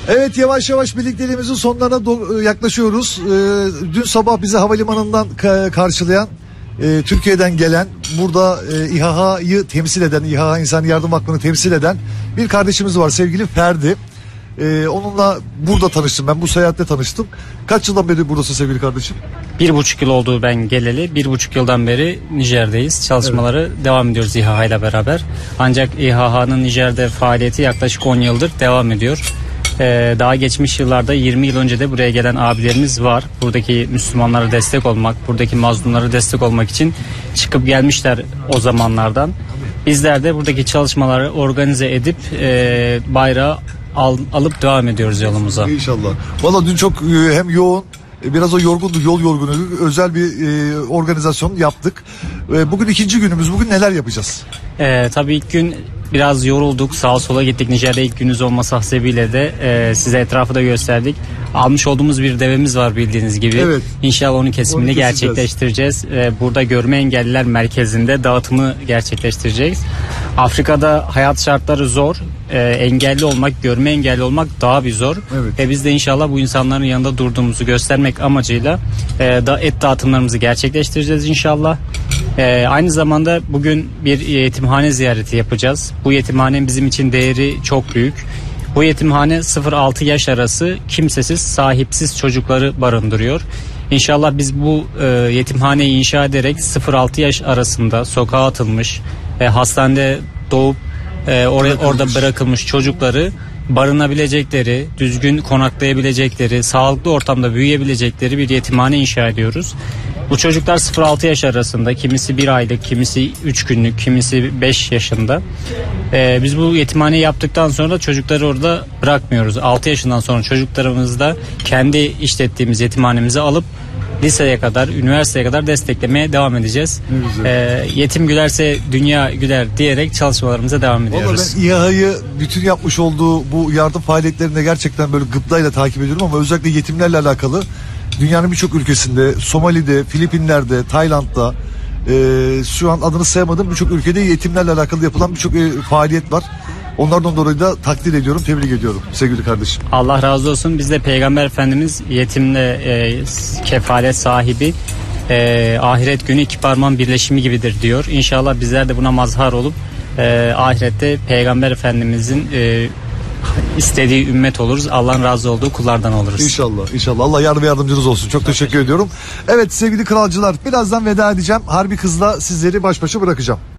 Evet, yavaş yavaş birlikteliğimizin sonlarına yaklaşıyoruz. Dün sabah bizi havalimanından karşılayan, Türkiye'den gelen, burada İHH'yı temsil eden, İHH İnsan Yardım Vakfı'nı temsil eden bir kardeşimiz var, sevgili Ferdi. Onunla burada tanıştım, ben bu seyahatte tanıştım. Kaç yıldan beri buradasın sevgili kardeşim? 1,5 yıl oldu ben geleli. 1,5 yıldan beri Nijer'deyiz. Çalışmaları devam ediyoruz İHH ile beraber. Ancak İHH'nın Nijer'de faaliyeti yaklaşık 10 yıldır devam ediyor. Daha geçmiş yıllarda 20 yıl önce de buraya gelen abilerimiz var. Buradaki Müslümanlara destek olmak, buradaki mazlumlara destek olmak için çıkıp gelmişler o zamanlardan. Bizler de buradaki çalışmaları organize edip bayrağı alıp devam ediyoruz yolumuza. İnşallah. Valla dün çok hem yoğun, biraz o yorgundu, yol yorgunuydu. Özel bir organizasyon yaptık. Bugün ikinci günümüz. Bugün neler yapacağız? Tabii ilk gün biraz yorulduk. Sağa sola gittik. Nijer'de ilk günümüz olması hasebiyle de size etrafı da gösterdik. Almış olduğumuz bir devemiz var bildiğiniz gibi. Evet. İnşallah onun kesimini gerçekleştireceğiz. Burada görme engelliler merkezinde dağıtımı gerçekleştireceğiz. Afrika'da hayat şartları zor. Engelli olmak, görme engelli olmak daha bir zor. Evet. Biz de inşallah bu insanların yanında durduğumuzu göstermek amacıyla et dağıtımlarımızı gerçekleştireceğiz inşallah. Aynı zamanda bugün bir yetimhane ziyareti yapacağız. Bu yetimhanenin bizim için değeri çok büyük. Bu yetimhane 0-6 yaş arası kimsesiz, sahipsiz çocukları barındırıyor. İnşallah biz bu yetimhaneyi inşa ederek 0-6 yaş arasında sokağa atılmış, hastanede doğup orada bırakılmış çocukları barınabilecekleri, düzgün konaklayabilecekleri, sağlıklı ortamda büyüyebilecekleri bir yetimhane inşa ediyoruz. Bu çocuklar 0-6 yaş arasında, kimisi 1 aylık, kimisi 3 günlük, kimisi 5 yaşında. Biz bu yetimhaneyi yaptıktan sonra çocukları orada bırakmıyoruz. 6 yaşından sonra çocuklarımızı da kendi işlettiğimiz yetimhanemize alıp liseye kadar, üniversiteye kadar desteklemeye devam edeceğiz. Yetim gülerse dünya güler diyerek çalışmalarımıza devam ediyoruz. Vallahi ben İHH'yı bütün yapmış olduğu bu yardım faaliyetlerinde gerçekten böyle gıptayla takip ediyorum ama özellikle yetimlerle alakalı dünyanın birçok ülkesinde, Somali'de, Filipinler'de, Tayland'da, şu an adını sayamadığım birçok ülkede yetimlerle alakalı yapılan birçok faaliyet var. Onlardan dolayı da takdir ediyorum, tebrik ediyorum sevgili kardeşim. Allah razı olsun. Biz de Peygamber Efendimiz yetimle kefalet sahibi, ahiret günü iki parmağın birleşimi gibidir diyor. İnşallah bizler de buna mazhar olup ahirette Peygamber Efendimizin istediği ümmet oluruz. Allah'ın razı olduğu kullardan oluruz. İnşallah, inşallah. Allah yardım ve yardımcınız olsun. Çok teşekkür ediyorum. Evet sevgili kralcılar, birazdan veda edeceğim. Harbi Kız'la sizleri baş başa bırakacağım.